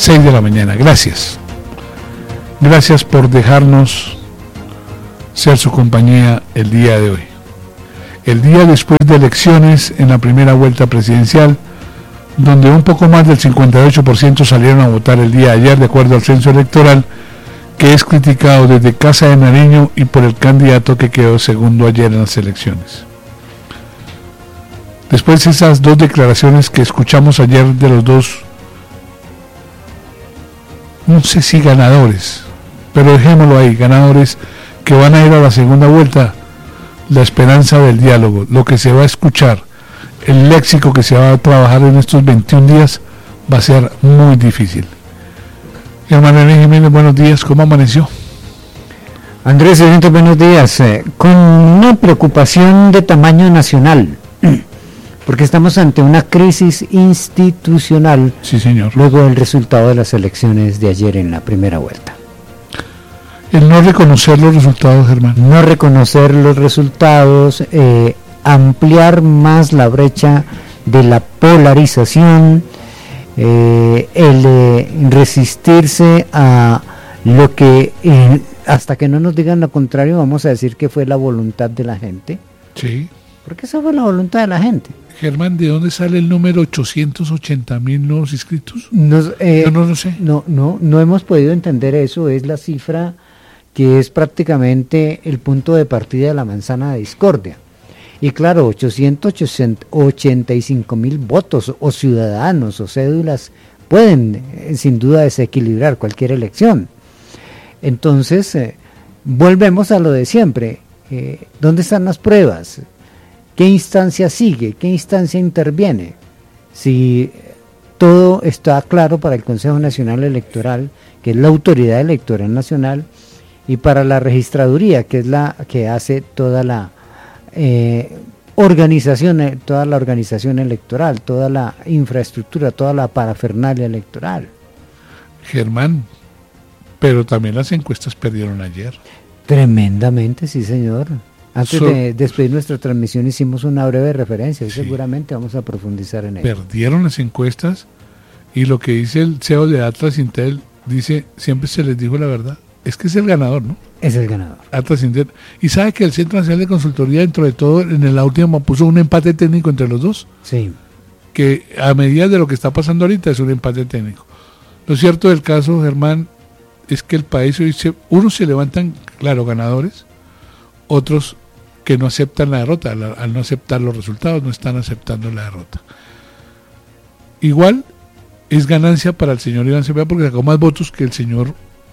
6 de la mañana. Gracias. Gracias por dejarnos ser su compañía el día de hoy. El día después de elecciones en la primera vuelta presidencial, donde un poco más del 58% salieron a votar el día de ayer, de acuerdo al censo electoral, que es criticado desde Casa de Nariño y por el candidato que quedó segundo ayer en las elecciones. Después de esas dos declaraciones que escuchamos ayer de los dos, no sé si ganadores, pero dejémoslo ahí, ganadores que van a ir a la segunda vuelta, la esperanza del diálogo, lo que se va a escuchar, el léxico que se va a trabajar en estos 21 días va a ser muy difícil. Hermano René Jiménez, buenos días, ¿cómo amaneció? Andrés, buenos días, con una preocupación de tamaño nacional, porque estamos ante una crisis institucional. Sí, señor. Luego del resultado de las elecciones de ayer en la primera vuelta. El no reconocer los resultados, Germán. No reconocer los resultados, ampliar más la brecha de la polarización, el resistirse a lo que, hasta que no nos digan lo contrario, vamos a decir que fue la voluntad de la gente. Sí. Porque esa fue la voluntad de la gente. Germán, ¿de dónde sale el número 880,000 nuevos inscritos? Yo no lo sé. No hemos podido entender eso. Es la cifra que es prácticamente el punto de partida de la manzana de discordia. Y claro, 885,000 votos o ciudadanos o cédulas pueden sin duda desequilibrar cualquier elección. Entonces, volvemos a lo de siempre. ¿Dónde están las pruebas? ¿Qué instancia sigue? ¿Qué instancia interviene? Si todo está claro para el Consejo Nacional Electoral, que es la autoridad electoral nacional, y para la registraduría, que es la que hace toda la organización electoral, toda la infraestructura, toda la parafernalia electoral. Germán, pero también las encuestas perdieron ayer. Tremendamente, sí, señor. Antes de despedir nuestra transmisión hicimos una breve referencia y sí, seguramente vamos a profundizar en ello. Perdieron las encuestas y lo que dice el CEO de Atlas Intel, dice, siempre se les dijo la verdad. Es que es el ganador, ¿no? Es el ganador. Atlas Intel. Y sabe que el Centro Nacional de Consultoría, dentro de todo, en la última puso un empate técnico entre los dos. Sí. Que a medida de lo que está pasando ahorita es un empate técnico. Lo cierto del caso, Germán, es que el país hoy unos se levantan, claro, ganadores, otros que no aceptan la derrota, al no aceptar los resultados, no están aceptando la derrota. Igual es ganancia para el señor Iván Cepeda porque sacó más votos que el señor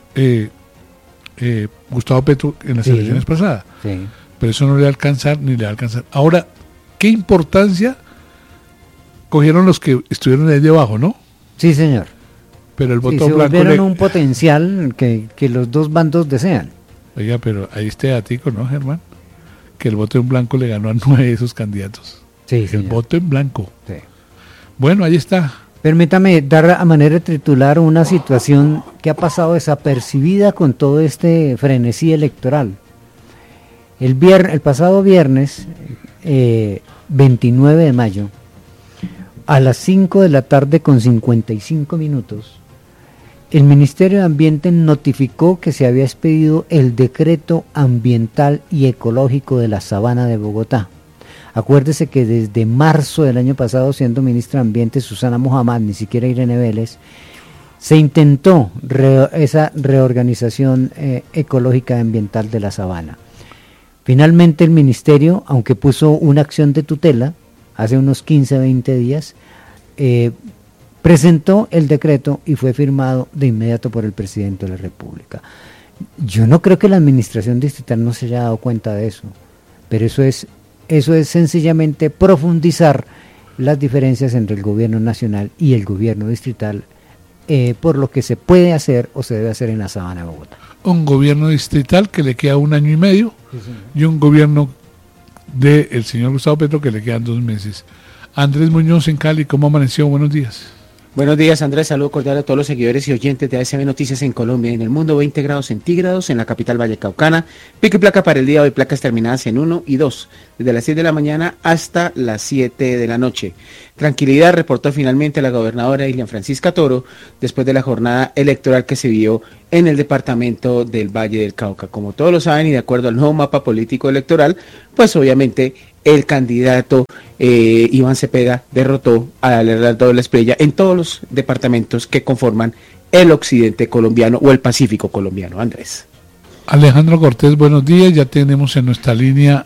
Gustavo Petro en las elecciones pasadas. Sí. Pero eso no le va a alcanzar ni le va a alcanzar. Ahora, ¿qué importancia cogieron los que estuvieron ahí debajo, no? Sí, señor. Pero el voto se blanco volvieron un potencial que los dos bandos desean. Oiga, pero ahí está datico, ¿no, Germán? Que el voto en blanco le ganó a 9 de esos candidatos. Sí, señor. El voto en blanco. Sí. Bueno, ahí está. Permítame dar a manera titular una situación que ha pasado desapercibida con todo este frenesí electoral. El pasado viernes, 29 de mayo, a las 5 de la tarde con 55 minutos, el Ministerio de Ambiente notificó que se había expedido el decreto ambiental y ecológico de la Sabana de Bogotá. Acuérdese que desde marzo del año pasado, siendo ministra de Ambiente Susana Mohamed, ni siquiera Irene Vélez, se intentó esa reorganización ecológica y ambiental de la Sabana. Finalmente el Ministerio, aunque puso una acción de tutela hace unos 15, 20 días, presentó el decreto y fue firmado de inmediato por el presidente de la República. Yo no creo que la administración distrital no se haya dado cuenta de eso, pero eso es sencillamente profundizar las diferencias entre el gobierno nacional y el gobierno distrital por lo que se puede hacer o se debe hacer en la Sabana de Bogotá. Un gobierno distrital que le queda 1 año y medio, sí, y un gobierno del señor Gustavo Petro que le quedan 2 meses. Andrés Muñoz en Cali, ¿cómo amaneció? Buenos días. Buenos días, Andrés. Saludo cordial a todos los seguidores y oyentes de ASB Noticias en Colombia y en el mundo. 20 grados centígrados en la capital vallecaucana. Pico y placa para el día de hoy, placas terminadas en 1 y 2, desde las 6 de la mañana hasta las 7 de la noche. Tranquilidad reportó finalmente la gobernadora Ilian Francisca Toro después de la jornada electoral que se vio en el departamento del Valle del Cauca. Como todos lo saben y de acuerdo al nuevo mapa político electoral, pues obviamente el candidato Iván Cepeda derrotó a Abelardo de la Espriella en todos los departamentos que conforman el occidente colombiano o el Pacífico colombiano. Andrés. Alejandro Cortés, buenos días. Ya tenemos en nuestra línea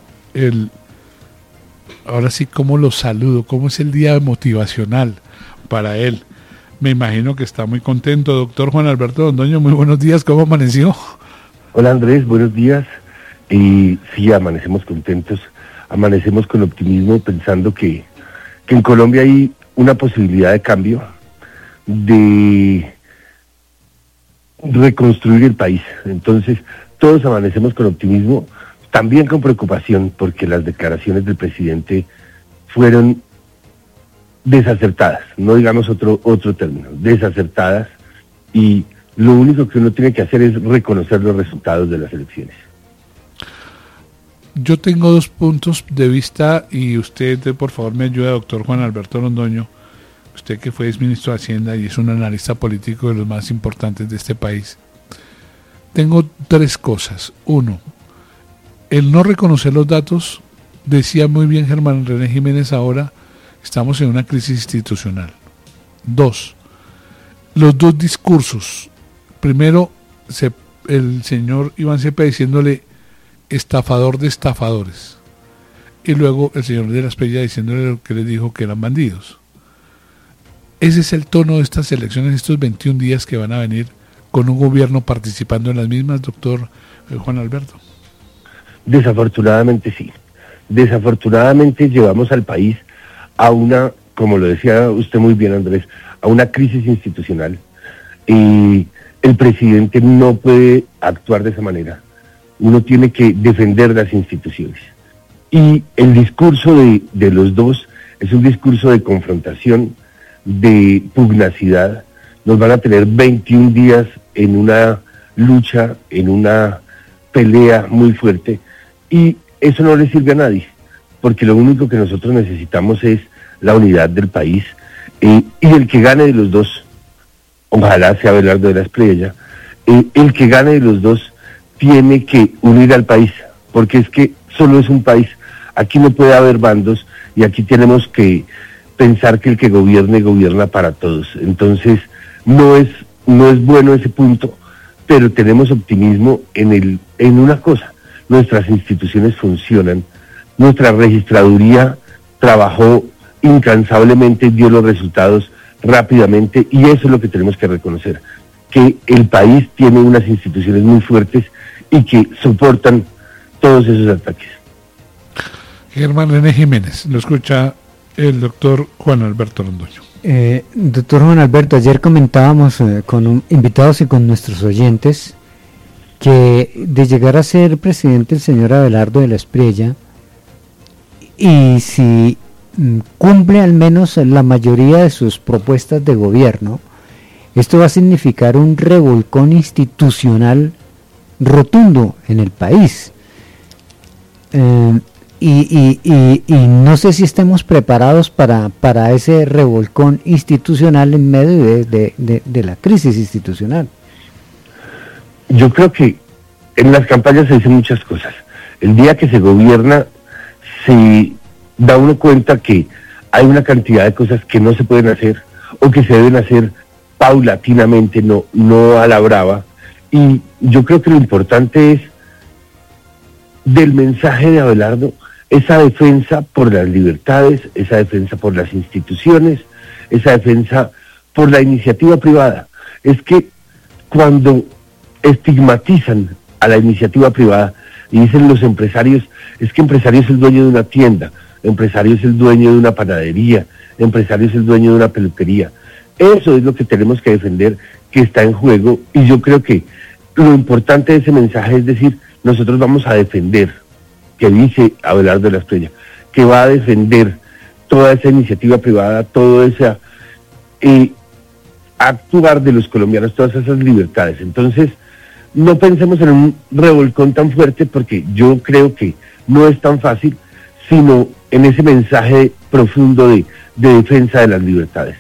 ahora sí, ¿cómo lo saludo? ¿Cómo es el día motivacional para él? Me imagino que está muy contento. Doctor Juan Alberto Londoño, muy buenos días. ¿Cómo amaneció? Hola Andrés, buenos días. Sí, amanecemos contentos. Amanecemos con optimismo pensando que en Colombia hay una posibilidad de cambio, de reconstruir el país. Entonces, todos amanecemos con optimismo, también con preocupación, porque las declaraciones del presidente fueron desacertadas, no digamos otro término, desacertadas, y lo único que uno tiene que hacer es reconocer los resultados de las elecciones. Yo tengo dos puntos de vista y usted, por favor, me ayuda, doctor Juan Alberto Londoño, usted que fue exministro de Hacienda y es un analista político de los más importantes de este país. Tengo tres cosas. Uno, el no reconocer los datos, decía muy bien Germán René Jiménez ahora, estamos en una crisis institucional. Dos, los dos discursos. Primero, el señor Iván Cepeda diciéndole estafador de estafadores, y luego el señor de la Espriella diciéndole lo que les dijo que eran bandidos. Ese es el tono de estas elecciones, estos 21 días que van a venir con un gobierno participando en las mismas, doctor Juan Alberto. Desafortunadamente sí. Desafortunadamente llevamos al país a una, como lo decía usted muy bien Andrés, a una crisis institucional. Y el presidente no puede actuar de esa manera. Uno tiene que defender las instituciones. Y el discurso de los dos es un discurso de confrontación, de pugnacidad. Nos van a tener 21 días en una lucha, en una pelea muy fuerte, y eso no le sirve a nadie, porque lo único que nosotros necesitamos es la unidad del país, y el que gane de los dos, ojalá sea Abelardo de la Espriella, el que gane de los dos tiene que unir al país, porque es que solo es un país, aquí no puede haber bandos, y aquí tenemos que pensar que el que gobierna para todos. Entonces, no es bueno ese punto, pero tenemos optimismo en una cosa: nuestras instituciones funcionan, nuestra registraduría trabajó incansablemente, dio los resultados rápidamente, y eso es lo que tenemos que reconocer, que el país tiene unas instituciones muy fuertes y que soportan todos esos ataques. Germán René Jiménez, lo escucha el doctor Juan Alberto Londoño. Doctor Juan Alberto, ayer comentábamos con invitados y con nuestros oyentes que de llegar a ser presidente el señor Abelardo de la Espriella, y si cumple al menos la mayoría de sus propuestas de gobierno, esto va a significar un revolcón institucional rotundo en el país. Y no sé si estemos preparados para ese revolcón institucional en medio de la crisis institucional. Yo creo que en las campañas se dicen muchas cosas. El día que se gobierna se da uno cuenta que hay una cantidad de cosas que no se pueden hacer o que se deben hacer paulatinamente, no a la brava. Y yo creo que lo importante es del mensaje de Abelardo, esa defensa por las libertades, esa defensa por las instituciones, esa defensa por la iniciativa privada. Es que cuando estigmatizan a la iniciativa privada y dicen los empresarios, es que empresario es el dueño de una tienda, empresario es el dueño de una panadería, empresario es el dueño de una peluquería. Eso es lo que tenemos que defender, que está en juego, y yo creo que lo importante de ese mensaje es decir, nosotros vamos a defender, que dice Abelardo de la Espriella, que va a defender toda esa iniciativa privada, toda esa actuar de los colombianos todas esas libertades. Entonces, no pensemos en un revolcón tan fuerte, porque yo creo que no es tan fácil, sino en ese mensaje profundo de defensa de las libertades.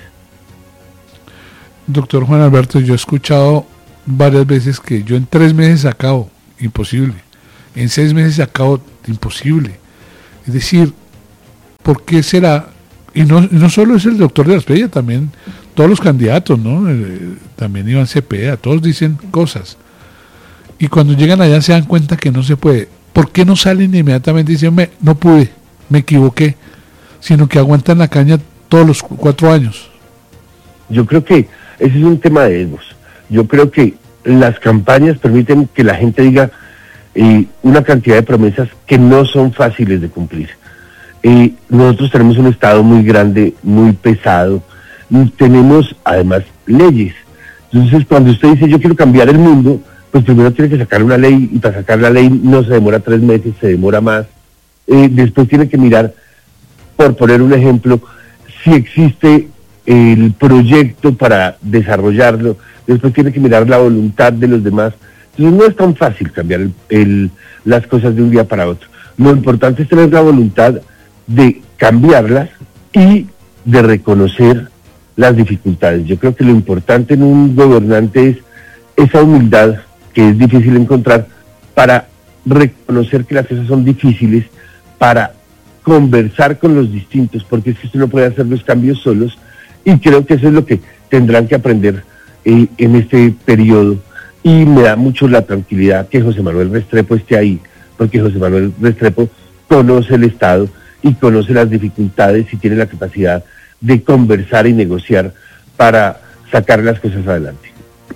Doctor Juan Alberto, yo he escuchado varias veces que yo en 3 meses acabo, imposible. En 6 meses acabo, imposible. Es decir, ¿por qué será? Y no solo es el doctor de la Espriella, también todos los candidatos, ¿no? También Iván Cepeda, todos dicen cosas. Y cuando llegan allá se dan cuenta que no se puede. ¿Por qué no salen inmediatamente y dicen, no pude, me equivoqué? Sino que aguantan la caña todos los 4 años. Yo creo que ese es un tema de egos. Yo creo que las campañas permiten que la gente diga una cantidad de promesas que no son fáciles de cumplir. Nosotros tenemos un Estado muy grande, muy pesado, tenemos además leyes. Entonces, cuando usted dice yo quiero cambiar el mundo, pues primero tiene que sacar una ley, y para sacar la ley no se demora 3 meses, se demora más. Después tiene que mirar, por poner un ejemplo, si existe el proyecto para desarrollarlo. Después tiene que mirar la voluntad de los demás. Entonces no es tan fácil cambiar las cosas de un día para otro. Lo importante es tener la voluntad de cambiarlas y de reconocer las dificultades. Yo creo que lo importante en un gobernante es esa humildad, que es difícil encontrar, para reconocer que las cosas son difíciles, para conversar con los distintos, porque es que usted no puede hacer los cambios solos, y creo que eso es lo que tendrán que aprender en este periodo. Y me da mucho la tranquilidad que José Manuel Restrepo esté ahí, porque José Manuel Restrepo conoce el Estado y conoce las dificultades y tiene la capacidad de conversar y negociar para sacar las cosas adelante.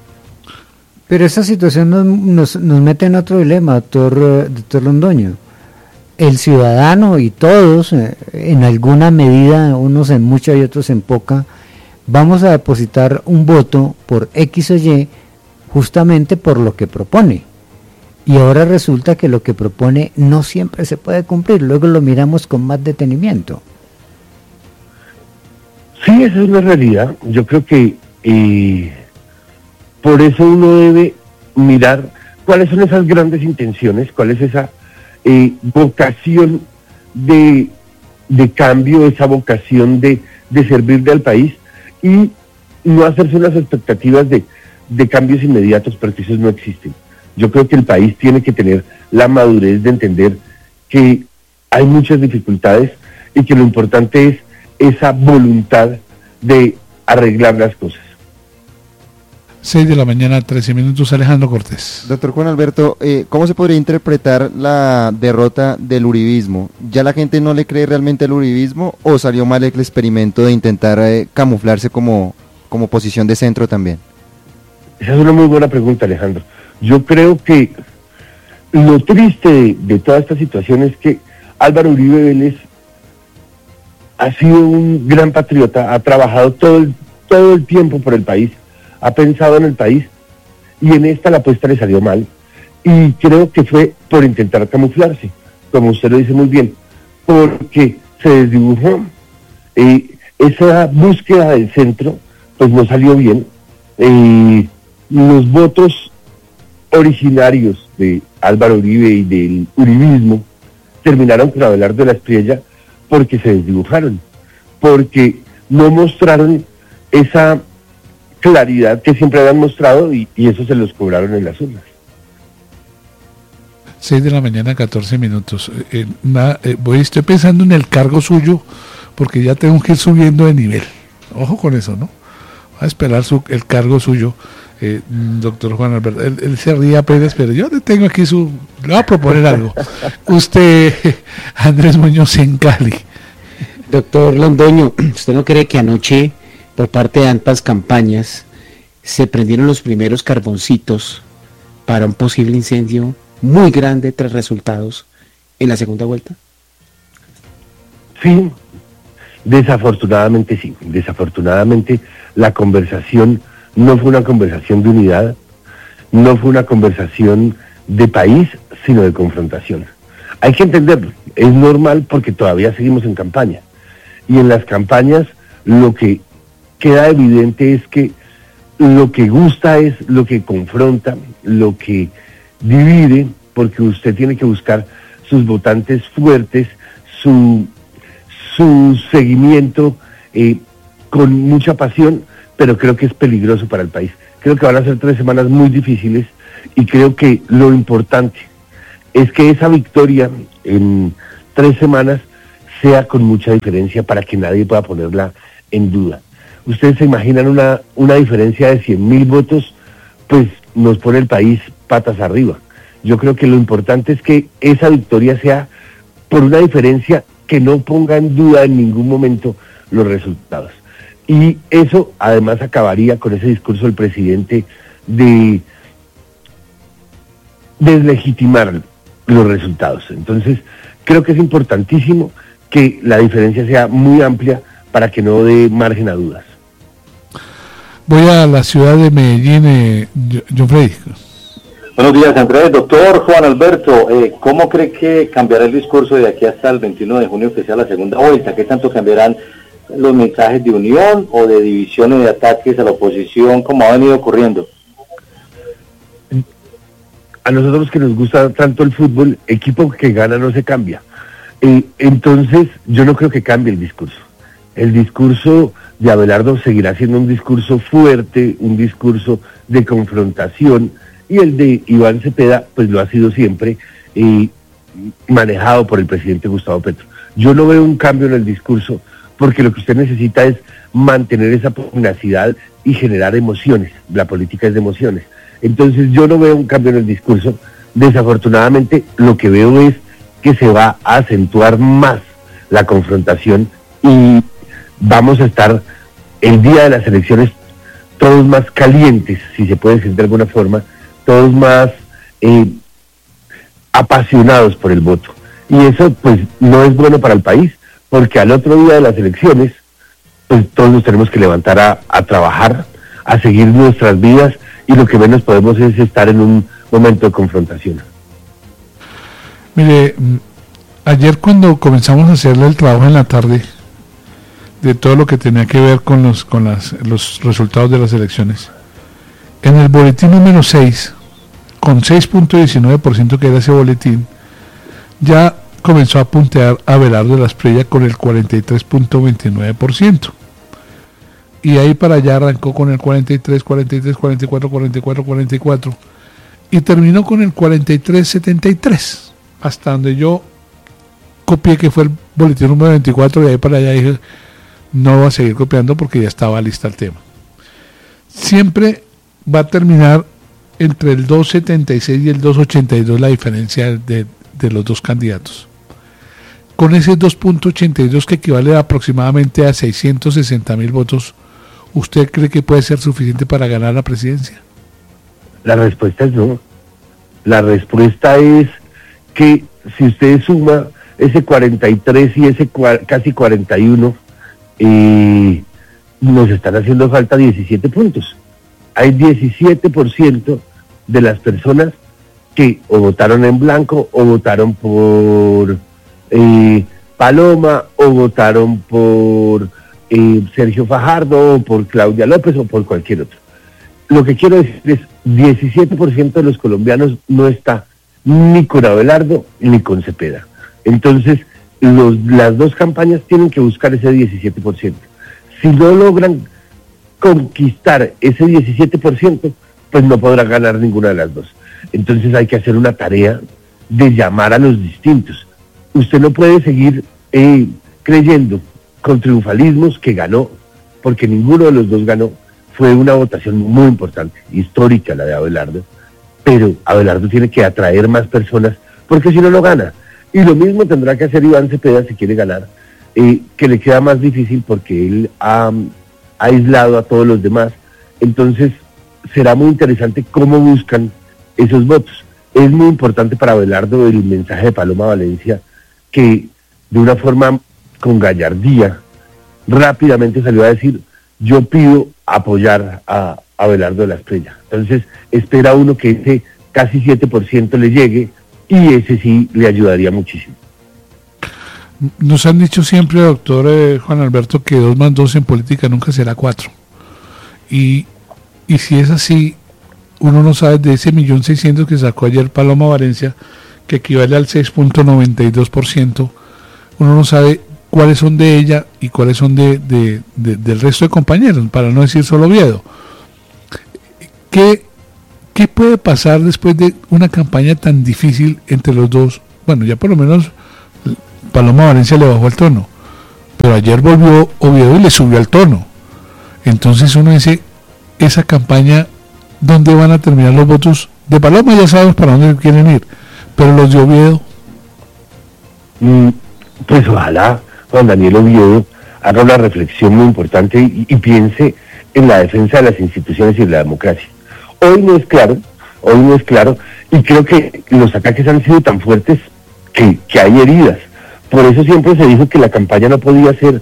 Pero esa situación nos mete en otro dilema, doctor Londoño. El ciudadano y todos, en alguna medida, unos en mucha y otros en poca, vamos a depositar un voto por X o Y justamente por lo que propone. Y ahora resulta que lo que propone no siempre se puede cumplir, luego lo miramos con más detenimiento. Sí, esa es una realidad. Yo creo que por eso uno debe mirar cuáles son esas grandes intenciones, cuál es esa vocación de cambio, esa vocación de servirle al país, y no hacerse unas expectativas de cambios inmediatos, porque esos no existen. Yo creo que el país tiene que tener la madurez de entender que hay muchas dificultades y que lo importante es esa voluntad de arreglar las cosas. 6 de la mañana, 13 minutos, Alejandro Cortés. Doctor Juan Alberto, ¿cómo se podría interpretar la derrota del uribismo? ¿Ya la gente no le cree realmente al uribismo o salió mal el experimento de intentar camuflarse como posición de centro también? Esa es una muy buena pregunta, Alejandro. Yo creo que lo triste de toda esta situación es que Álvaro Uribe Vélez ha sido un gran patriota, ha trabajado todo el tiempo por el país, ha pensado en el país, y en esta la apuesta le salió mal, y creo que fue por intentar camuflarse, como usted lo dice muy bien, porque se desdibujó. Esa búsqueda del centro pues no salió bien. Los votos originarios de Álvaro Uribe y del uribismo terminaron con Abelardo de la Espriella porque se desdibujaron, porque no mostraron esa claridad que siempre habían mostrado, y eso se los cobraron en las urnas. 6 de la mañana, 14 minutos. Estoy pensando en el cargo suyo, porque ya tengo que ir subiendo de nivel. Ojo con eso, ¿no? Voy a esperar el cargo suyo, doctor Juan Alberto. Él se ríe apenas, pero yo le tengo aquí le voy a proponer algo. Usted, Andrés Muñoz, en Cali. Doctor Londoño, ¿usted no cree que anoche, por parte de ambas campañas, se prendieron los primeros carboncitos para un posible incendio muy grande tras resultados en la segunda vuelta? Sí, desafortunadamente sí. Desafortunadamente la conversación no fue una conversación de unidad, no fue una conversación de país, sino de confrontación. Hay que entenderlo, es normal porque todavía seguimos en campaña. Y en las campañas lo que queda evidente es que lo que gusta es lo que confronta, lo que divide, porque usted tiene que buscar sus votantes fuertes, su seguimiento con mucha pasión, pero creo que es peligroso para el país. Creo que van a ser 3 semanas muy difíciles y creo que lo importante es que esa victoria en 3 semanas sea con mucha diferencia para que nadie pueda ponerla en duda. Ustedes se imaginan una diferencia de 100.000 votos, pues nos pone el país patas arriba. Yo creo que lo importante es que esa victoria sea por una diferencia que no ponga en duda en ningún momento los resultados. Y eso además acabaría con ese discurso del presidente de deslegitimar los resultados. Entonces, creo que es importantísimo que la diferencia sea muy amplia para que no dé margen a dudas. Voy a la ciudad de Medellín, John Freddy. Buenos días, Andrés. Doctor Juan Alberto, ¿cómo cree que cambiará el discurso de aquí hasta el 21 de junio, que sea la segunda vuelta? ¿Qué tanto cambiarán los mensajes de unión o de división y de ataques a la oposición, como ha venido ocurriendo? A nosotros que nos gusta tanto el fútbol, equipo que gana no se cambia. Entonces, yo no creo que cambie el discurso. El discurso de Abelardo seguirá siendo un discurso fuerte, un discurso de confrontación, y el de Iván Cepeda, pues lo ha sido siempre, manejado por el presidente Gustavo Petro. Yo no veo un cambio en el discurso, porque lo que usted necesita es mantener esa pugnacidad y generar emociones. La política es de emociones. Entonces yo no veo un cambio en el discurso. Desafortunadamente lo que veo es que se va a acentuar más la confrontación y vamos a estar el día de las elecciones todos más calientes, si se puede decir de alguna forma, todos más apasionados por el voto. Y eso pues no es bueno para el país, porque al otro día de las elecciones, pues todos nos tenemos que levantar a trabajar, a seguir nuestras vidas, y lo que menos podemos es estar en un momento de confrontación. Mire, ayer cuando comenzamos a hacerle el trabajo en la tarde, de todo lo que tenía que ver con los resultados de las elecciones, en el boletín número 6, con 6.19% que era ese boletín, ya comenzó a puntear a Abelardo de la Espriella con el 43.29%. Y ahí para allá arrancó con el 43, 44, 44, y terminó con el 43.73, hasta donde yo copié que fue el boletín número 24, y ahí para allá dije, no voy a seguir copiando porque ya estaba lista el tema. Siempre va a terminar entre el 2.76 y el 2.82 la diferencia de los dos candidatos. Con ese 2.82 que equivale aproximadamente a 660.000 votos, ¿usted cree que puede ser suficiente para ganar la presidencia? La respuesta es no. La respuesta es que si usted suma ese 43 y ese casi 41, nos están haciendo falta 17 puntos. Hay 17% de las personas que o votaron en blanco, o votaron por Paloma, o votaron por Sergio Fajardo, o por Claudia López, o por cualquier otro. Lo que quiero decir es, 17% de los colombianos no está ni con Abelardo ni con Cepeda. Entonces, las dos campañas tienen que buscar ese 17%. Si no logran conquistar ese 17%, pues no podrán ganar ninguna de las dos. Entonces hay que hacer una tarea de llamar a los distintos. Usted no puede seguir creyendo con triunfalismos que ganó, porque ninguno de los dos ganó. Fue una votación muy importante, histórica la de Abelardo, pero Abelardo tiene que atraer más personas, porque si no, no gana. Y lo mismo tendrá que hacer Iván Cepeda si quiere ganar, que le queda más difícil porque él ha aislado a todos los demás. Entonces será muy interesante cómo buscan esos votos. Es muy importante para Abelardo el mensaje de Paloma Valencia, que de una forma con gallardía rápidamente salió a decir: yo pido apoyar a Abelardo de la Espriella. Entonces espera uno que ese casi 7% le llegue, y ese sí le ayudaría muchísimo. Nos han dicho siempre, doctor Juan Alberto, que 2 más 2 en política nunca será 4. Y si es así, uno no sabe de ese 1.600.000 que sacó ayer Paloma Valencia, que equivale al 6.92%, uno no sabe cuáles son de ella y cuáles son del resto de compañeros, para no decir solo Oviedo. ¿Qué puede pasar después de una campaña tan difícil entre los dos? Bueno, ya por lo menos Paloma Valencia le bajó el tono, pero ayer volvió Oviedo y le subió el tono. Entonces uno dice, esa campaña, ¿dónde van a terminar los votos? De Paloma ya sabemos para dónde quieren ir, pero los de Oviedo. Pues ojalá Juan Daniel Oviedo haga una reflexión muy importante y piense en la defensa de las instituciones y de la democracia. Hoy no es claro, y creo que los ataques han sido tan fuertes que hay heridas. Por eso siempre se dijo que la campaña no podía ser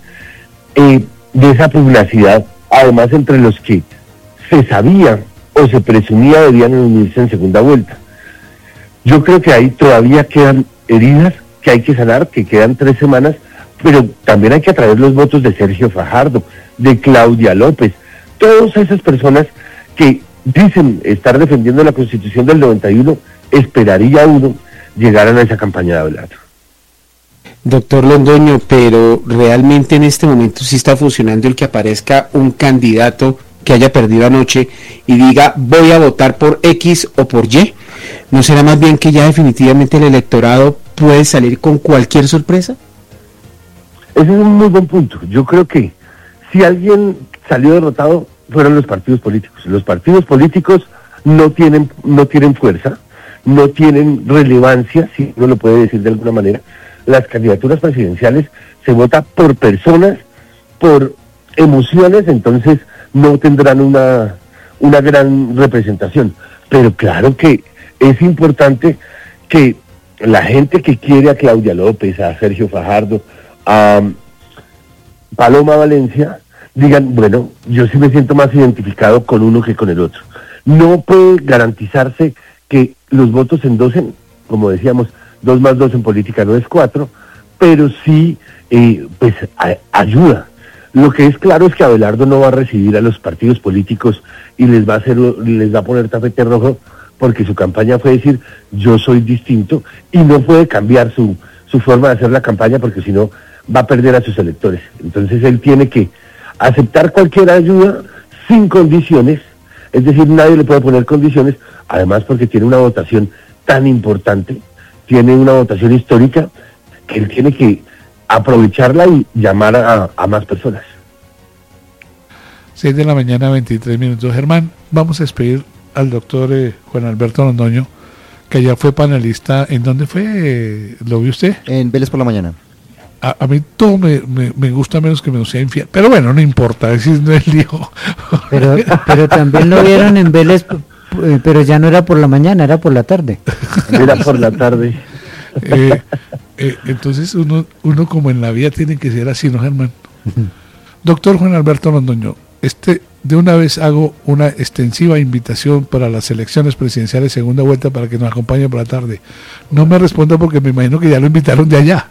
de esa pugnacidad, además entre los que se sabía o se presumía debían unirse en segunda vuelta. Yo creo que ahí todavía quedan heridas que hay que sanar, que quedan 3 semanas, pero también hay que atraer los votos de Sergio Fajardo, de Claudia López, todas esas personas que dicen estar defendiendo la Constitución del 91, esperaría uno llegaran a esa campaña de Abelardo. Doctor Londoño, pero realmente en este momento sí está funcionando el que aparezca un candidato que haya perdido anoche y diga voy a votar por X o por Y. ¿No será más bien que ya definitivamente el electorado puede salir con cualquier sorpresa? Ese es un muy buen punto. Yo creo que si alguien salió derrotado fueron los partidos políticos. Los partidos políticos no tienen fuerza, no tienen relevancia, si uno lo puede decir de alguna manera. Las candidaturas presidenciales se vota por personas, por emociones, entonces no tendrán una gran representación. Pero claro que es importante que la gente que quiere a Claudia López, a Sergio Fajardo, a Paloma Valencia, digan, bueno, yo sí me siento más identificado con uno que con el otro. No puede garantizarse que los votos se endosen, como decíamos, 2 más 2 en política no es 4, pero sí, pues ayuda. Lo que es claro es que Abelardo no va a recibir a los partidos políticos y les va a poner tapete rojo, porque su campaña fue decir, yo soy distinto, y no puede cambiar su forma de hacer la campaña, porque si no va a perder a sus electores. Entonces él tiene que aceptar cualquier ayuda sin condiciones, es decir, nadie le puede poner condiciones, además porque tiene una votación tan importante, tiene una votación histórica, que él tiene que aprovecharla y llamar a más personas. 6 de la mañana, 23 minutos. Germán, vamos a despedir al doctor Juan Alberto Londoño, que ya fue panelista. ¿En dónde fue? ¿Lo vio usted? En Vélez por la Mañana. A mí todo me gusta menos que me sea infiel. Pero bueno, no importa, ese no es lío. Pero también lo vieron en Vélez, pero ya no era por la mañana, era por la tarde. Era por la tarde. Entonces uno como en la vida tiene que ser así, ¿no, Germán? Doctor Juan Alberto Londoño, de una vez hago una extensiva invitación para las elecciones presidenciales segunda vuelta para que nos acompañe por la tarde. No me responda porque me imagino que ya lo invitaron de allá.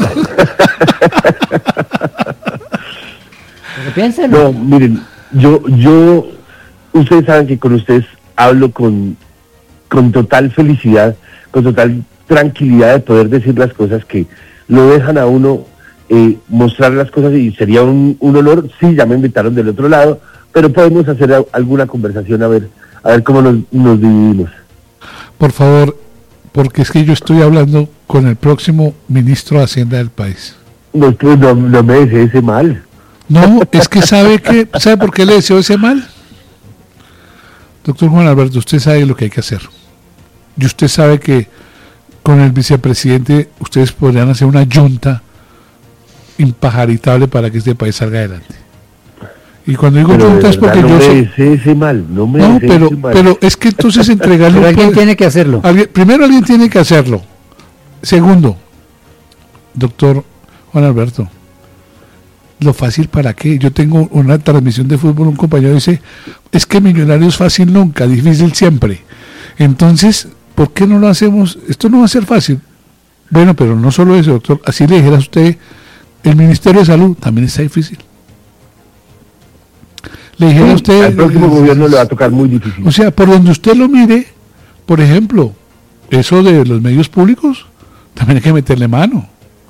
No, miren, yo ustedes saben que con ustedes hablo con total felicidad, con total tranquilidad de poder decir las cosas que lo dejan a uno mostrar las cosas, y sería un honor. Sí, ya me invitaron del otro lado, pero podemos hacer alguna conversación a ver cómo nos dividimos. Por favor, porque es que yo estoy hablando con el próximo ministro de Hacienda del país. No me desee ese mal. No, es que ¿sabe por qué le deseo ese mal? Doctor Juan Alberto, usted sabe lo que hay que hacer. Y usted sabe que con el vicepresidente ustedes podrían hacer una yunta impajaritable para que este país salga adelante. Y cuando digo yunta es porque yo soy... Pero es que entonces entregarle... Pero alguien tiene que hacerlo. Primero alguien tiene que hacerlo. Segundo, doctor Juan Alberto, lo fácil para qué. Yo tengo una transmisión de fútbol, un compañero dice, es que Millonarios fácil nunca, difícil siempre. Entonces, ¿por qué no lo hacemos? Esto no va a ser fácil. Bueno, pero no solo eso, doctor, así le dijera a usted, el Ministerio de Salud también está difícil. Le dijera a usted... Al próximo gobierno le va a tocar muy difícil. O sea, por donde usted lo mire, por ejemplo, eso de los medios públicos, también hay que meterle mano.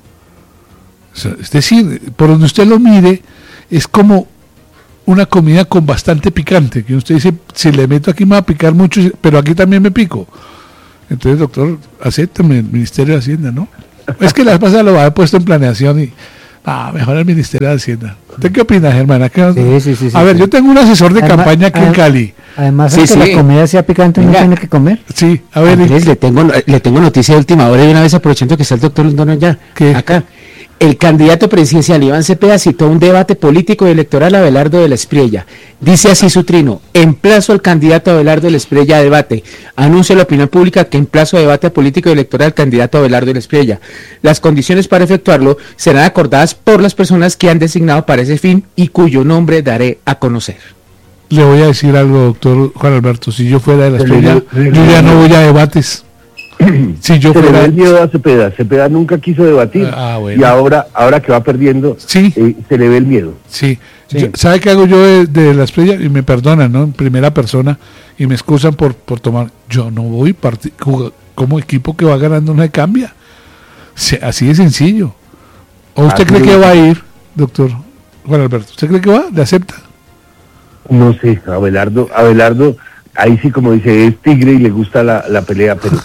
O sea, es decir, por donde usted lo mire, es como una comida con bastante picante, que usted dice, si le meto aquí me va a picar mucho, pero aquí también me pico. Entonces, doctor, acéptame el Ministerio de Hacienda, ¿no? Es que la vez pasada lo había puesto en planeación y, mejor el Ministerio de Hacienda. ¿Usted qué opina, Germán? Sí, a ver, yo tengo un asesor de campaña aquí en Cali. Además, que la comida sea picante, uno tiene que comer. Sí, a ver. Andrés, le tengo noticia de última hora y una vez aprovechando que está el doctor Londoño allá. ¿Qué? Acá. El candidato presidencial Iván Cepeda citó un debate político y electoral a Abelardo de la Espriella. Dice así su trino: emplazo al candidato Abelardo de la Espriella a debate. Anuncia a la opinión pública que emplazo a debate político y electoral al candidato Abelardo de la Espriella. Las condiciones para efectuarlo serán acordadas por las personas que han designado para ese fin y cuyo nombre daré a conocer. Le voy a decir algo, doctor Juan Alberto. Si yo fuera de la Espriella, yo ya no voy a debates. Si yo se fuera... le ve el miedo a Cepeda nunca quiso debatir, bueno. Y ahora que va perdiendo, sí. Se le ve el miedo. Sí. ¿Sabe qué hago yo de la Espriella? Y me perdonan, ¿no? En primera persona, y me excusan por tomar. Yo no voy como equipo que va ganando, no se cambia. Así de sencillo. ¿O usted cree que va a ir, doctor Juan Alberto? ¿Usted cree que va? ¿Le acepta? No sé, Abelardo, ahí sí, como dice, es tigre y le gusta la pelea, pero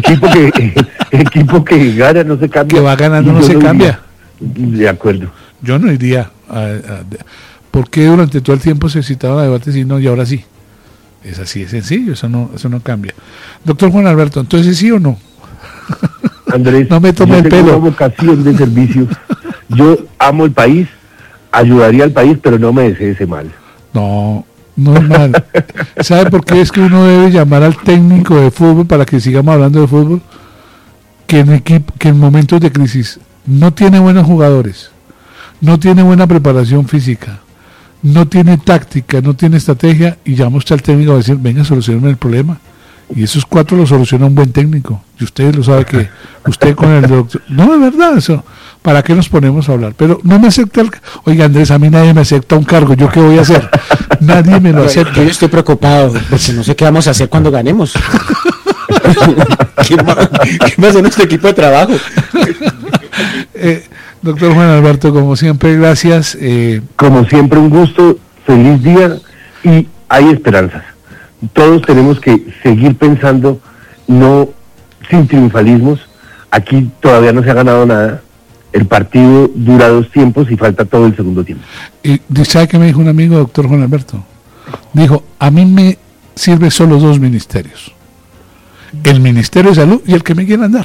equipo que gana no se cambia. Que va ganando no se cambia. De acuerdo. Yo no iría ¿por qué durante todo el tiempo se citaban a debates y no, y ahora sí? Es así, es sencillo, eso no cambia. Doctor Juan Alberto, ¿entonces sí o no? Andrés, no me tome el pelo. Tengo una vocación de servicio. Yo amo el país, ayudaría al país, pero no me desee ese mal. No es mal. ¿Sabe por qué es que uno debe llamar al técnico de fútbol para que sigamos hablando de fútbol? Que en momentos de crisis no tiene buenos jugadores, no tiene buena preparación física, no tiene táctica, no tiene estrategia, y llama usted al técnico a decir, venga, solucioname el problema. Y esos 4 lo soluciona un buen técnico. Y usted lo sabe que usted con el doctor... No, es verdad eso. ¿Para qué nos ponemos a hablar? Pero no me acepta Oiga, Andrés, a mí nadie me acepta un cargo. ¿Yo qué voy a hacer? Nadie me lo acepta. Yo estoy preocupado porque no sé qué vamos a hacer cuando ganemos. ¿Qué va a hacer nuestro equipo de trabajo? Doctor Juan Alberto, como siempre, gracias. Como siempre, un gusto, feliz día, y hay esperanzas. Todos tenemos que seguir pensando, no sin triunfalismos. Aquí todavía no se ha ganado nada. El partido dura 2 tiempos y falta todo el segundo tiempo. ¿Y sabe qué me dijo un amigo, doctor Juan Alberto? Dijo, a mí me sirve solo 2 ministerios. El Ministerio de Salud y el que me quiera andar.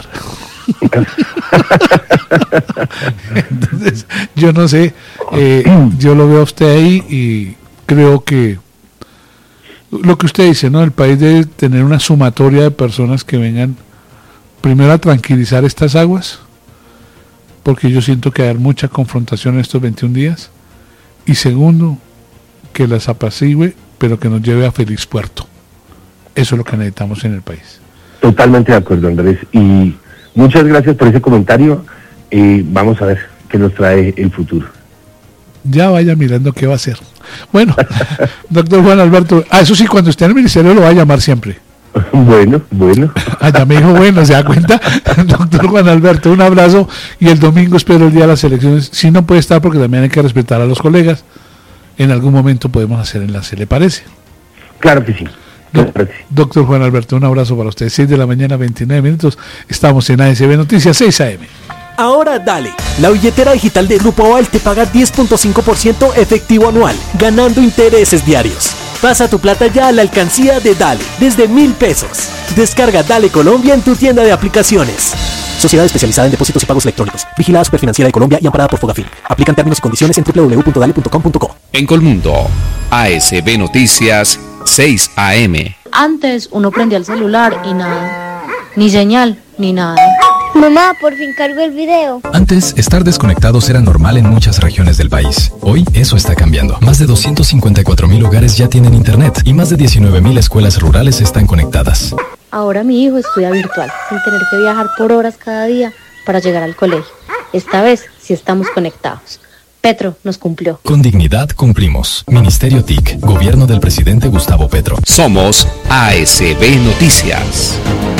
Entonces, yo no sé, yo lo veo a usted ahí y creo que lo que usted dice, ¿no? El país debe tener una sumatoria de personas que vengan primero a tranquilizar estas aguas, porque yo siento que va a haber mucha confrontación en estos 21 días, y segundo, que las apacigüe, pero que nos lleve a feliz puerto. Eso es lo que necesitamos en el país. Totalmente de acuerdo, Andrés, y muchas gracias por ese comentario. Vamos a ver qué nos trae el futuro. Ya vaya mirando qué va a hacer. Bueno, doctor Juan Alberto, eso sí, cuando esté en el ministerio lo va a llamar siempre. Bueno. Ya me dijo, bueno, ¿se da cuenta? Doctor Juan Alberto, un abrazo, y el domingo espero el día de las elecciones. Si no puede estar, porque también hay que respetar a los colegas, en algún momento podemos hacer enlace, ¿le parece? Claro que sí. Doctor Juan Alberto, un abrazo para usted. 6 de la mañana, 29 minutos. Estamos en ASB Noticias, 6 AM. Ahora dale. La billetera digital de Grupo Aval te paga 10.5% efectivo anual, ganando intereses diarios. Pasa tu plata ya a la alcancía de Dale, desde 1,000 pesos. Descarga Dale Colombia en tu tienda de aplicaciones. Sociedad especializada en depósitos y pagos electrónicos. Vigilada Superfinanciera de Colombia y amparada por Fogafín. Aplican términos y condiciones en www.dale.com.co. En Colmundo, ASB Noticias, 6 AM. Antes uno prendía el celular y nada. Ni señal, ni nada. Mamá, por fin cargo el video. Antes, estar desconectados era normal en muchas regiones del país. Hoy, eso está cambiando. Más de 254,000 hogares ya tienen internet y más de 19,000 escuelas rurales están conectadas. Ahora mi hijo estudia virtual, sin tener que viajar por horas cada día para llegar al colegio. Esta vez sí estamos conectados. Petro nos cumplió. Con dignidad cumplimos. Ministerio TIC, Gobierno del Presidente Gustavo Petro. Somos ASB Noticias.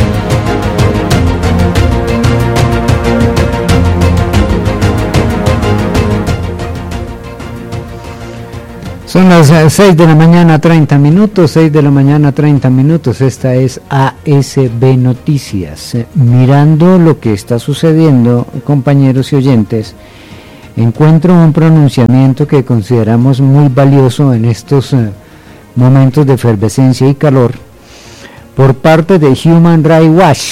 Son las 6 de la mañana 30 minutos, 6 de la mañana 30 minutos, esta es ASB Noticias. Mirando lo que está sucediendo, compañeros y oyentes, encuentro un pronunciamiento que consideramos muy valioso en estos momentos de efervescencia y calor por parte de Human Rights Watch.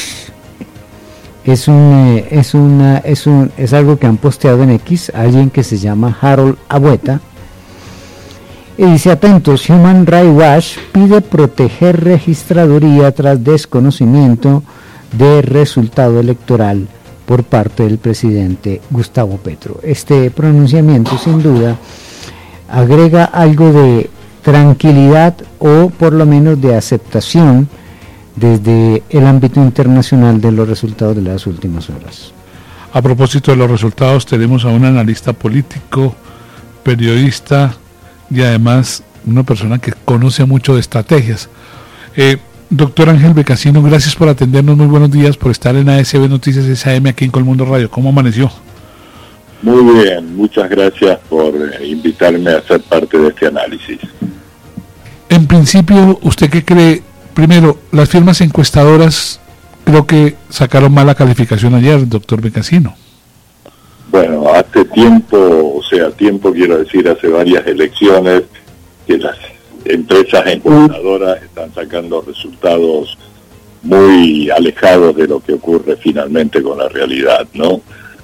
Es algo que han posteado en X, alguien que se llama Harold Abueta. Y dice: atentos, Human Rights Watch pide proteger registraduría tras desconocimiento de resultado electoral por parte del presidente Gustavo Petro. Este pronunciamiento sin duda agrega algo de tranquilidad o por lo menos de aceptación desde el ámbito internacional de los resultados de las últimas horas. A propósito de los resultados, tenemos a un analista político, periodista y además una persona que conoce mucho de estrategias. Doctor Ángel Becasino, gracias por atendernos, muy buenos días, por estar en ASB Noticias SAM aquí en Colmundo Radio. ¿Cómo amaneció? Muy bien, muchas gracias por invitarme a ser parte de este análisis. En principio, ¿usted qué cree? Primero, las firmas encuestadoras creo que sacaron mala calificación ayer, doctor Becasino. Bueno, hace tiempo quiero decir, hace varias elecciones que las empresas encuestadoras están sacando resultados muy alejados de lo que ocurre finalmente con la realidad, ¿no?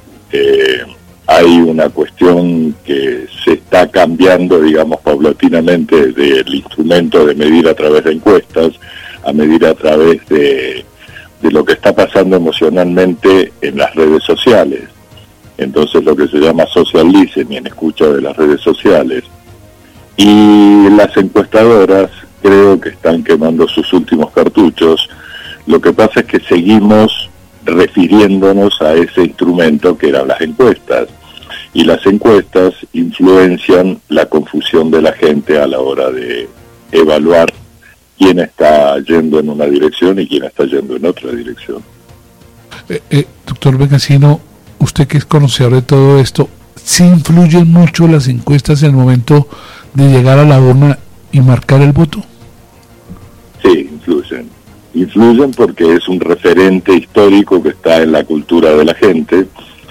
Hay una cuestión que se está cambiando, digamos, paulatinamente del instrumento de medir a través de encuestas a medir a través de lo que está pasando emocionalmente en las redes sociales. Entonces lo que se llama social listening, escucha de las redes sociales. Y las encuestadoras creo que están quemando sus últimos cartuchos. Lo que pasa es que seguimos refiriéndonos a ese instrumento que eran las encuestas. Y las encuestas influencian la confusión de la gente a la hora de evaluar quién está yendo en una dirección y quién está yendo en otra dirección. Doctor Becasino, usted que es conocedor de todo esto, ¿sí influyen mucho las encuestas en el momento de llegar a la urna y marcar el voto? Sí, influyen porque es un referente histórico que está en la cultura de la gente,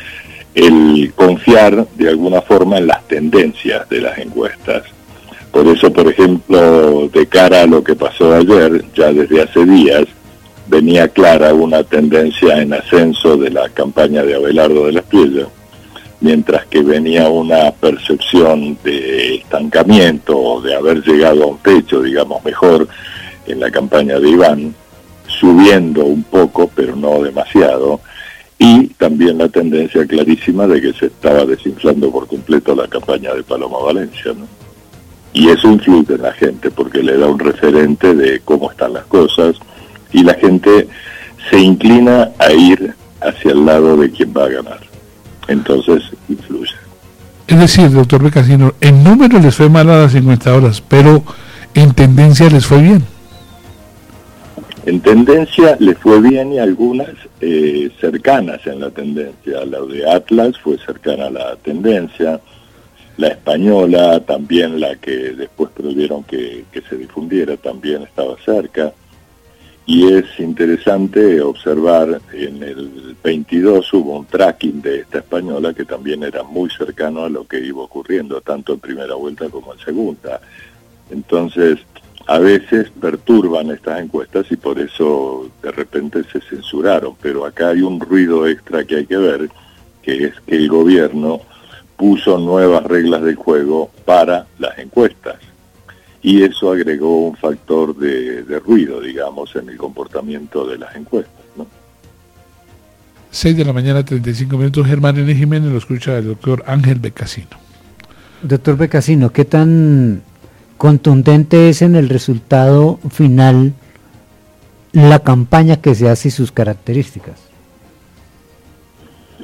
el confiar de alguna forma en las tendencias de las encuestas. Por eso, por ejemplo, de cara a lo que pasó ayer, ya desde hace días, venía clara una tendencia en ascenso de la campaña de Abelardo de la Espriella, mientras que venía una percepción de estancamiento o de haber llegado a un techo, digamos, mejor en la campaña de Iván, subiendo un poco, pero no demasiado, y también la tendencia clarísima de que se estaba desinflando por completo la campaña de Paloma Valencia, ¿no? Y eso influye en la gente porque le da un referente de cómo están las cosas y la gente se inclina a ir hacia el lado de quien va a ganar. Entonces influye. Es decir, doctor Becasino, en número les fue mal a las encuestadoras, pero en tendencia les fue bien. En tendencia les fue bien y algunas cercanas en la tendencia. La de Atlas fue cercana a la tendencia. La española, también la que después prohibieron que se difundiera, también estaba cerca. Y es interesante observar, en el 22 hubo un tracking de esta española que también era muy cercano a lo que iba ocurriendo, tanto en primera vuelta como en segunda. Entonces, a veces perturban estas encuestas y por eso de repente se censuraron. Pero acá hay un ruido extra que hay que ver, que es que el gobierno puso nuevas reglas del juego para las encuestas. Y eso agregó un factor de ruido, digamos, en el comportamiento de las encuestas, ¿no? 6 de la mañana, 35 minutos. Germán N. Jiménez, lo escucha el doctor Ángel Becasino. Doctor Becasino, ¿qué tan contundente es en el resultado final la campaña que se hace y sus características?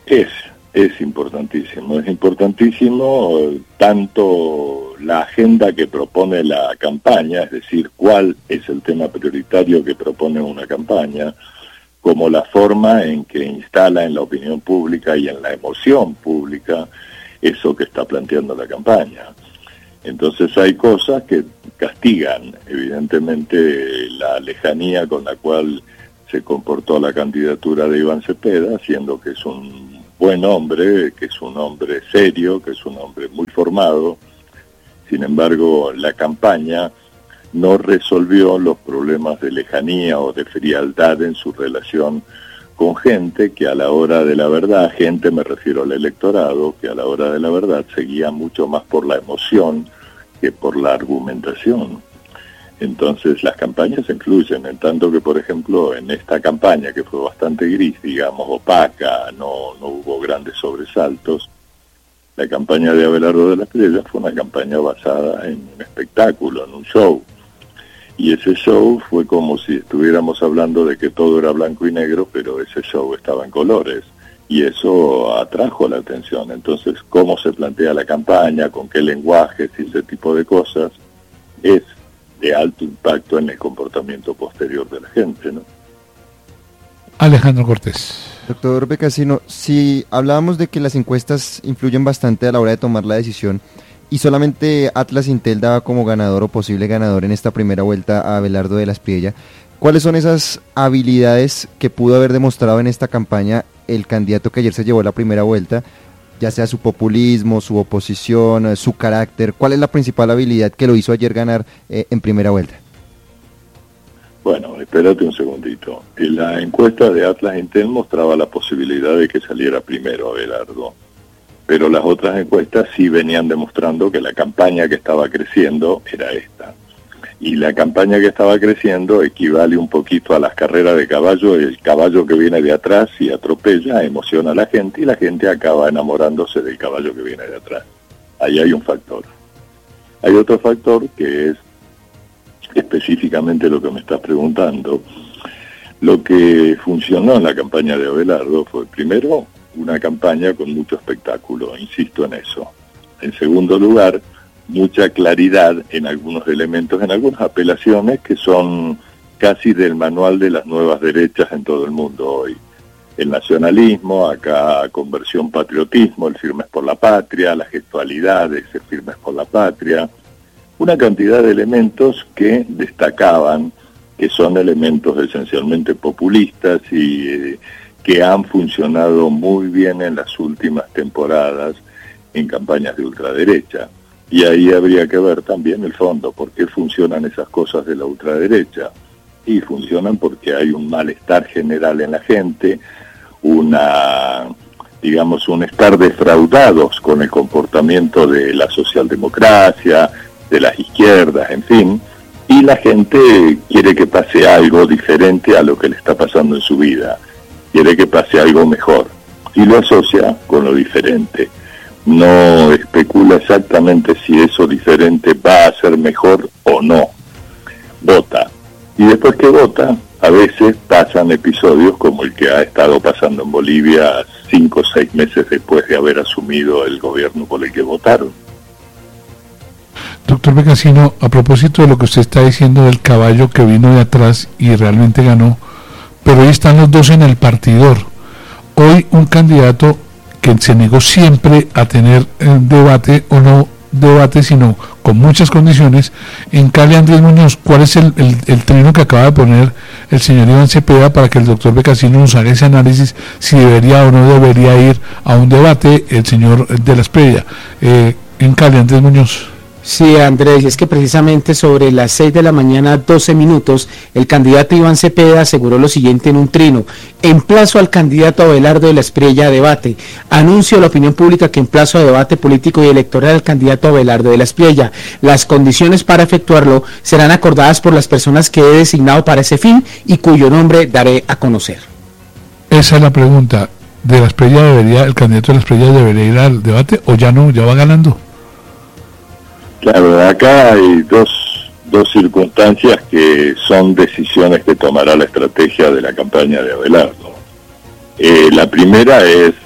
Es importantísimo tanto la agenda que propone la campaña, es decir, cuál es el tema prioritario que propone una campaña, como la forma en que instala en la opinión pública y en la emoción pública eso que está planteando la campaña. Entonces hay cosas que castigan, evidentemente, la lejanía con la cual se comportó la candidatura de Iván Cepeda, siendo que es un buen hombre, que es un hombre serio, que es un hombre muy formado. Sin embargo, la campaña no resolvió los problemas de lejanía o de frialdad en su relación con gente que a la hora de la verdad, gente me refiero al electorado, que a la hora de la verdad seguía mucho más por la emoción que por la argumentación. Entonces las campañas influyen, en tanto que, por ejemplo, en esta campaña, que fue bastante gris, digamos, opaca, no hubo grandes sobresaltos, la campaña de Abelardo de la Espriella fue una campaña basada en un espectáculo, en un show. Y ese show fue como si estuviéramos hablando de que todo era blanco y negro, pero ese show estaba en colores. Y eso atrajo la atención. Entonces, cómo se plantea la campaña, con qué lenguajes y ese tipo de cosas, es de alto impacto en el comportamiento posterior de la gente, ¿no? Alejandro Cortés. Doctor Becasino, si hablábamos de que las encuestas influyen bastante a la hora de tomar la decisión, y solamente Atlas Intel daba como ganador o posible ganador en esta primera vuelta a Abelardo de la Espriella, ¿cuáles son esas habilidades que pudo haber demostrado en esta campaña el candidato que ayer se llevó la primera vuelta, ya sea su populismo, su oposición, su carácter? ¿Cuál es la principal habilidad que lo hizo ayer ganar en primera vuelta? Bueno, espérate un segundito. La encuesta de Atlas Intel mostraba la posibilidad de que saliera primero Abelardo, pero las otras encuestas sí venían demostrando que la campaña que estaba creciendo era esta. Y la campaña que estaba creciendo equivale un poquito a las carreras de caballo. El caballo que viene de atrás y atropella, emociona a la gente, y la gente acaba enamorándose del caballo que viene de atrás. Ahí hay un factor. Hay otro factor que es específicamente lo que me estás preguntando. Lo que funcionó en la campaña de Abelardo fue, primero, una campaña con mucho espectáculo, insisto en eso. En segundo lugar, mucha claridad en algunos elementos, en algunas apelaciones que son casi del manual de las nuevas derechas en todo el mundo hoy. El nacionalismo, acá conversión patriotismo, el firmes por la patria, la gestualidad de ese firmes por la patria, una cantidad de elementos que destacaban, que son elementos esencialmente populistas y que han funcionado muy bien en las últimas temporadas en campañas de ultraderecha. Y ahí habría que ver también el fondo, por qué funcionan esas cosas de la ultraderecha. Y funcionan porque hay un malestar general en la gente, un estar defraudados con el comportamiento de la socialdemocracia, de las izquierdas, en fin, y la gente quiere que pase algo diferente a lo que le está pasando en su vida, quiere que pase algo mejor, y lo asocia con lo diferente. No especula exactamente si eso diferente va a ser mejor o no. Vota. Y después que vota, a veces pasan episodios como el que ha estado pasando en Bolivia 5 o 6 meses después de haber asumido el gobierno por el que votaron. Doctor Becasino, a propósito de lo que usted está diciendo del caballo que vino de atrás y realmente ganó, pero hoy están los dos en el partidor. Hoy un candidato que se negó siempre a tener debate, o no debate, sino con muchas condiciones, en Cali, Andrés Muñoz. ¿Cuál es el trino que acaba de poner el señor Iván Cepeda para que el doctor Becasino nos haga ese análisis si debería o no debería ir a un debate el señor de la Espriella? En Cali, Andrés Muñoz. Sí, Andrés, es que precisamente sobre las 6 de la mañana, 12 minutos, el candidato Iván Cepeda aseguró lo siguiente en un trino: emplazo al candidato Abelardo de la Espriella a debate. Anuncio a la opinión pública que emplazo a debate político y electoral al candidato Abelardo de la Espriella. Las condiciones para efectuarlo serán acordadas por las personas que he designado para ese fin y cuyo nombre daré a conocer. Esa es la pregunta. ¿De la Espriella el candidato de la Espriella debería ir al debate o ya no, ya va ganando? Claro, acá hay dos circunstancias que son decisiones que tomará la estrategia de la campaña de Abelardo. La primera es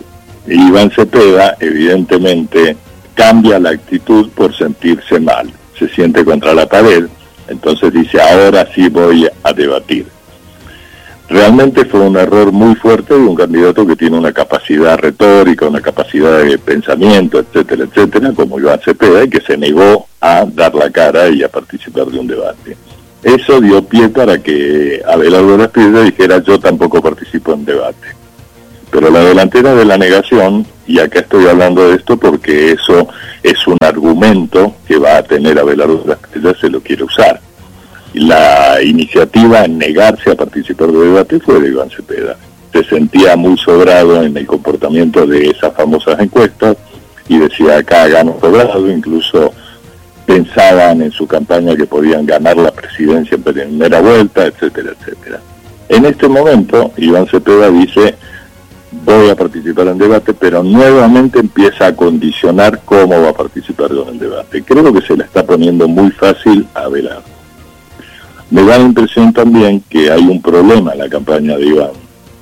Iván Cepeda evidentemente cambia la actitud por sentirse mal, se siente contra la pared, entonces dice, ahora sí voy a debatir. Realmente fue un error muy fuerte de un candidato que tiene una capacidad retórica, una capacidad de pensamiento, etcétera, etcétera, como Iván Cepeda, y que se negó a dar la cara y a participar de un debate. Eso dio pie para que Abelardo Lasprilla dijera, yo tampoco participo en debate. Pero la delantera de la negación, y acá estoy hablando de esto porque eso es un argumento que va a tener Abelardo Lasprilla, se lo quiere usar. La iniciativa en negarse a participar de debate fue de Iván Cepeda. Se sentía muy sobrado en el comportamiento de esas famosas encuestas y decía, acá gano sobrado, incluso pensaban en su campaña que podían ganar la presidencia en primera vuelta, etcétera, etcétera. En este momento, Iván Cepeda dice, voy a participar en debate, pero nuevamente empieza a condicionar cómo va a participar en el debate. Creo que se le está poniendo muy fácil a Abelardo. Me da la impresión también que hay un problema en la campaña de Iván,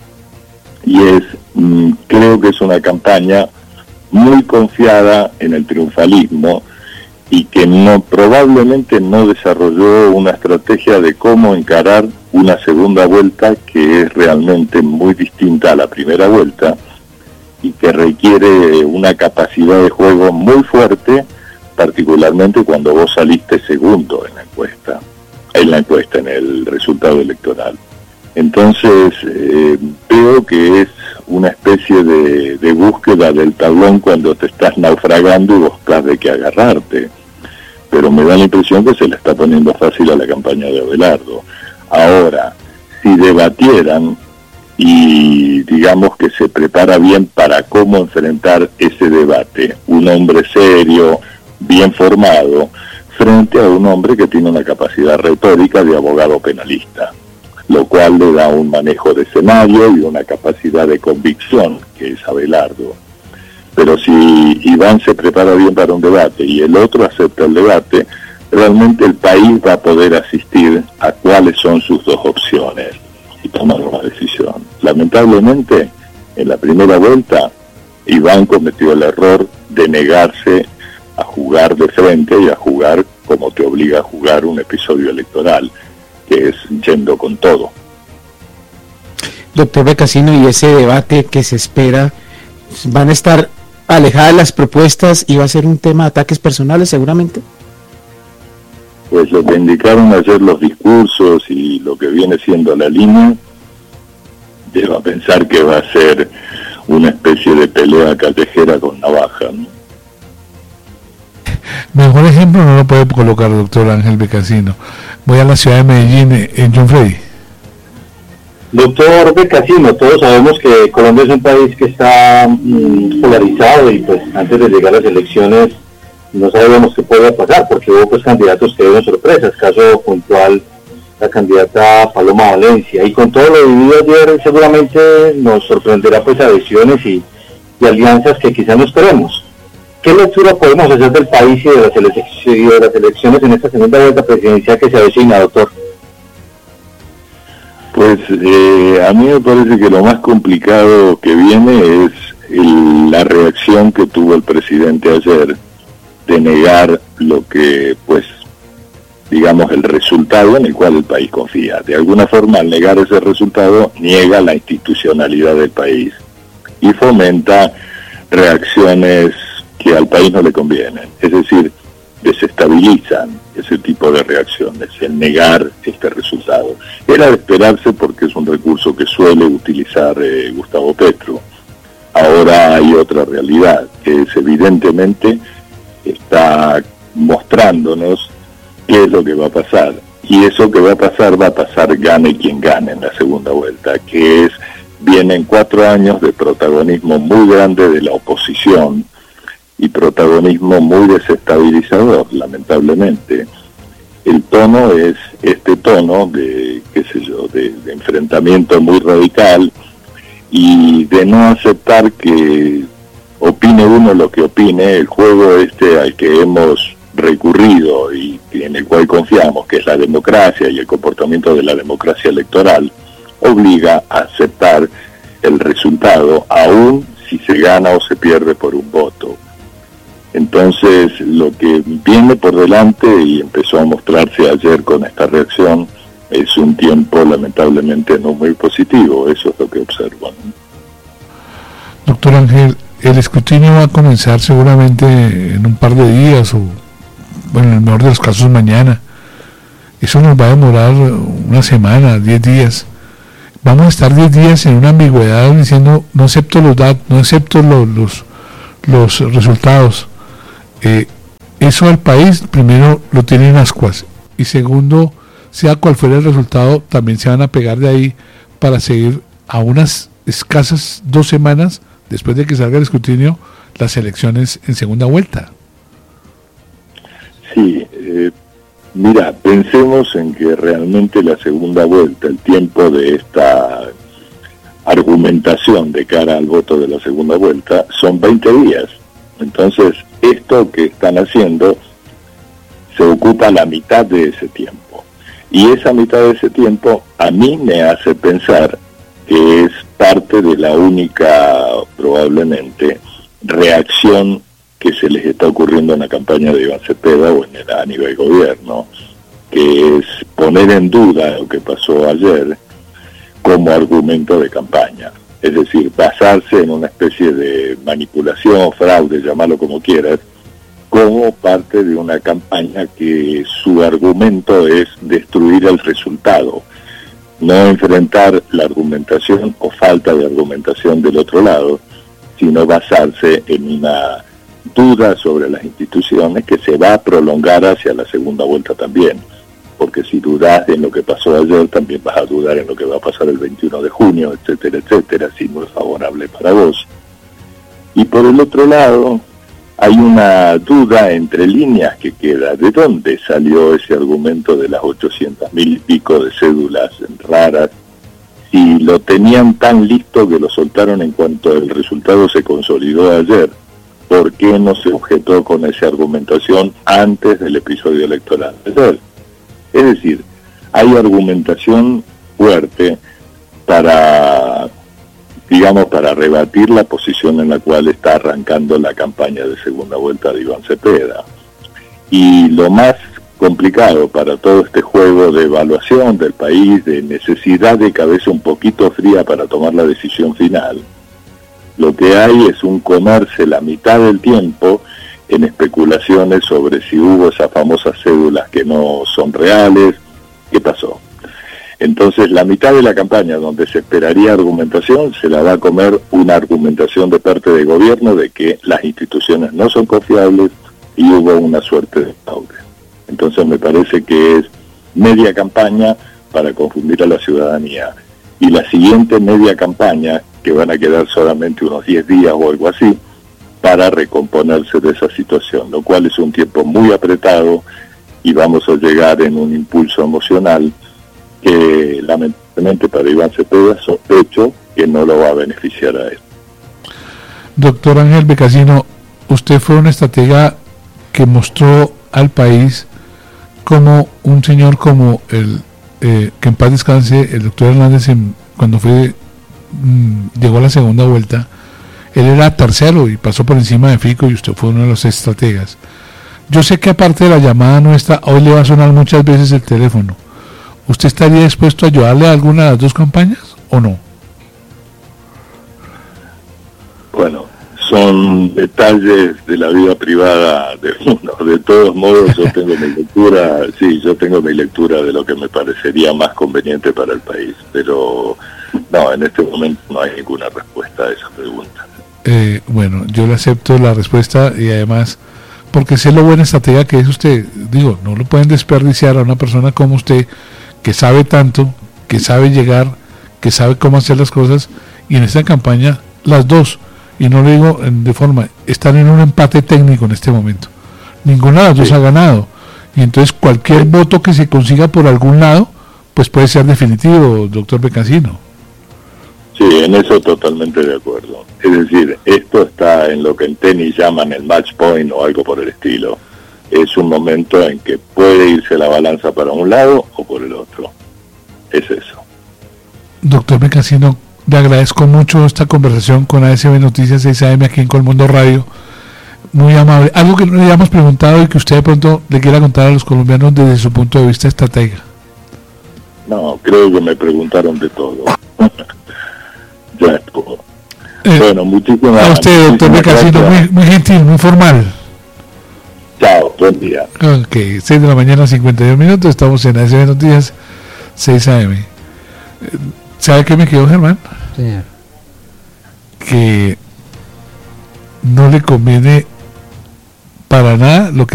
y es, creo que es una campaña muy confiada en el triunfalismo y que probablemente no desarrolló una estrategia de cómo encarar una segunda vuelta que es realmente muy distinta a la primera vuelta y que requiere una capacidad de juego muy fuerte, particularmente cuando vos saliste segundo en en el resultado electoral. Entonces, veo que es una especie de búsqueda del tablón cuando te estás naufragando y buscas de qué agarrarte. Pero me da la impresión que se le está poniendo fácil a la campaña de Abelardo. Ahora, si debatieran y digamos que se prepara bien para cómo enfrentar ese debate, un hombre serio, bien formado, frente a un hombre que tiene una capacidad retórica de abogado penalista, lo cual le da un manejo de escenario y una capacidad de convicción, que es Abelardo. Pero si Iván se prepara bien para un debate y el otro acepta el debate, realmente el país va a poder asistir a cuáles son sus dos opciones y tomar una decisión. Lamentablemente, en la primera vuelta, Iván cometió el error de negarse a jugar de frente y a jugar como te obliga a jugar un episodio electoral, que es yendo con todo. Doctor Becasino, ¿y ese debate que se espera, van a estar alejadas las propuestas y va a ser un tema de ataques personales seguramente? Pues lo que indicaron ayer los discursos y lo que viene siendo la línea, lleva a pensar que va a ser una especie de pelea callejera con navaja, ¿no? Mejor ejemplo no lo puede colocar, doctor Ángel Becasino. Voy a la ciudad de Medellín, en John Freddy. Doctor Becasino, todos sabemos que Colombia es un país que está polarizado y pues antes de llegar a las elecciones no sabíamos qué podía pasar porque hubo pues candidatos que dieron sorpresas, caso puntual la candidata Paloma Valencia, y con todo lo vivido ayer seguramente nos sorprenderá pues adhesiones y alianzas que quizás no esperemos. ¿Qué lectura podemos hacer del país y de las elecciones en esta segunda vuelta presidencial que se avecina, doctor? Pues a mí me parece que lo más complicado que viene es la reacción que tuvo el presidente ayer de negar lo que, pues, digamos, el resultado en el cual el país confía. De alguna forma, al negar ese resultado, niega la institucionalidad del país y fomenta reacciones que al país no le convienen, es decir, desestabilizan ese tipo de reacciones, el negar este resultado. Era de esperarse porque es un recurso que suele utilizar Gustavo Petro. Ahora hay otra realidad, que es evidentemente está mostrándonos qué es lo que va a pasar. Y eso que va a pasar gane quien gane en la segunda vuelta, que es, vienen 4 años de protagonismo muy grande de la oposición, y protagonismo muy desestabilizador, lamentablemente. El tono es este tono de, de enfrentamiento muy radical y de no aceptar que opine uno lo que opine. El juego al que hemos recurrido y en el cual confiamos, que es la democracia y el comportamiento de la democracia electoral, obliga a aceptar el resultado, aún si se gana o se pierde por un voto. Entonces, lo que viene por delante y empezó a mostrarse ayer con esta reacción es un tiempo lamentablemente no muy positivo. Eso es lo que observo, ¿no? Doctor Ángel, el escrutinio va a comenzar seguramente en un par de días o, bueno, en el mejor de los casos mañana. Eso nos va a demorar una semana, 10 días. Vamos a estar 10 días en una ambigüedad diciendo no acepto los datos, no acepto los resultados. Eso al país, primero, lo tiene en ascuas, y segundo, sea cual fuera el resultado, también se van a pegar de ahí para seguir a unas escasas 2 semanas después de que salga el escrutinio las elecciones en segunda vuelta. Sí, mira, pensemos en que realmente la segunda vuelta, el tiempo de esta argumentación de cara al voto de la segunda vuelta, son 20 días. Entonces, esto que están haciendo se ocupa la mitad de ese tiempo. Y esa mitad de ese tiempo a mí me hace pensar que es parte de la única, probablemente, reacción que se les está ocurriendo en la campaña de Iván Cepeda o a nivel gobierno, que es poner en duda lo que pasó ayer como argumento de campaña. Es decir, basarse en una especie de manipulación, fraude, llamarlo como quieras, como parte de una campaña que su argumento es destruir el resultado, no enfrentar la argumentación o falta de argumentación del otro lado, sino basarse en una duda sobre las instituciones que se va a prolongar hacia la segunda vuelta también. Porque si dudas en lo que pasó ayer, también vas a dudar en lo que va a pasar el 21 de junio, etcétera, etcétera, si no es favorable para vos. Y por el otro lado, hay una duda entre líneas que queda. ¿De dónde salió ese argumento de las 800.000 y pico de cédulas raras? Si lo tenían tan listo que lo soltaron en cuanto el resultado se consolidó ayer, ¿por qué no se objetó con esa argumentación antes del episodio electoral de ayer? Es decir, hay argumentación fuerte para, digamos, para rebatir la posición en la cual está arrancando la campaña de segunda vuelta de Iván Cepeda. Y lo más complicado para todo este juego de evaluación del país, de necesidad de cabeza un poquito fría para tomar la decisión final, lo que hay es un comerse la mitad del tiempo en especulaciones sobre si hubo esas famosas cédulas que no son reales, qué pasó. Entonces la mitad de la campaña donde se esperaría argumentación se la va a comer una argumentación de parte del gobierno de que las instituciones no son confiables y hubo una suerte de fraude. Entonces me parece que es media campaña para confundir a la ciudadanía, y la siguiente media campaña, que van a quedar solamente unos 10 días o algo así, para recomponerse de esa situación, lo cual es un tiempo muy apretado y vamos a llegar en un impulso emocional que lamentablemente para Iván Cepeda sospecho que no lo va a beneficiar a él. Doctor Ángel Becasino, usted fue un estratega que mostró al país como un señor como el que en paz descanse el doctor Hernández, cuando llegó a la segunda vuelta, él era tercero y pasó por encima de Fico, y usted fue uno de los estrategas. Yo sé que aparte de la llamada nuestra, hoy le va a sonar muchas veces el teléfono. ¿Usted estaría dispuesto a ayudarle a alguna de las dos campañas o no? Bueno, son detalles de la vida privada de uno. De todos modos, yo tengo mi lectura de lo que me parecería más conveniente para el país, pero no, en este momento no hay ninguna respuesta a esa pregunta. Bueno, yo le acepto la respuesta, y además, porque sé lo buena estratega que es usted. Digo, no lo pueden desperdiciar a una persona como usted, que sabe tanto, que sabe llegar, que sabe cómo hacer las cosas, y en esta campaña las dos, y no lo digo de forma, están en un empate técnico en este momento. Ninguna de las dos ha ganado, y entonces cualquier voto que se consiga por algún lado, pues puede ser definitivo, doctor Becasino. Sí, en eso totalmente de acuerdo. Es decir, esto está en lo que en tenis llaman el match point o algo por el estilo. Es un momento en que puede irse la balanza para un lado o por el otro. Es eso. Doctor Becasino, Le agradezco mucho esta conversación con ASB Noticias 6 AM aquí en Colmundo Radio. Muy amable. Algo que no le hayamos preguntado y que usted de pronto le quiera contar a los colombianos desde su punto de vista estratega. No, creo que me preguntaron de todo. Ya es todo. Bueno, muchísimas a usted, doctor Becasino, muy gentil, muy formal. Chao, buen día. Ok, 6 de la mañana, 52 minutos, estamos en ASB Noticias 6 AM. ¿Sabe qué me quedó, Germán? Señor. Que no le conviene para nada lo que